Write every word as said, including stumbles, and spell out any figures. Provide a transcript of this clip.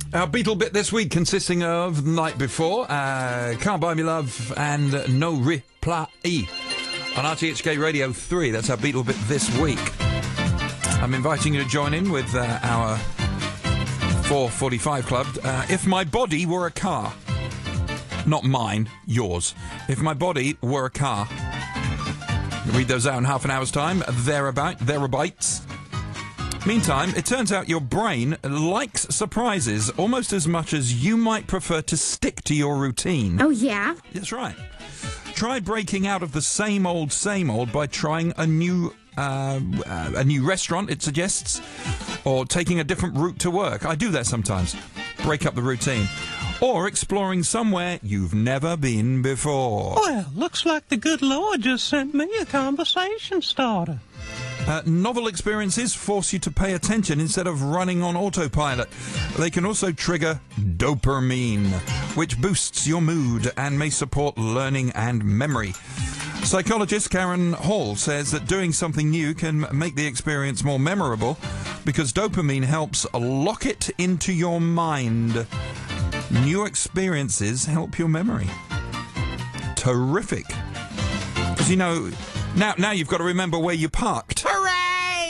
Our Beatle bit this week consisting of The Night Before, uh, Can't Buy Me Love, and No Reply on R T H K Radio three. That's our Beatle bit this week. I'm inviting you to join in with uh, our four forty-five Club. Uh, if my body were a car, not mine, yours. If my body were a car, read those out in half an hour's time. Thereabout, thereabouts. Meantime, it turns out your brain likes surprises almost as much as you might prefer to stick to your routine. Oh, yeah? That's right. Try breaking out of the same old, same old by trying a new, uh, uh, a new restaurant, it suggests, or taking a different route to work. I do that sometimes. Break up the routine. Or exploring somewhere you've never been before. Well, looks like the good Lord just sent me a conversation starter. Uh, novel experiences force you to pay attention instead of running on autopilot. They can also trigger dopamine, which boosts your mood and may support learning and memory. Psychologist Karen Hall says that doing something new can make the experience more memorable because dopamine helps lock it into your mind. New experiences help your memory. Terrific. Because, you know, now, now you've got to remember where you parked.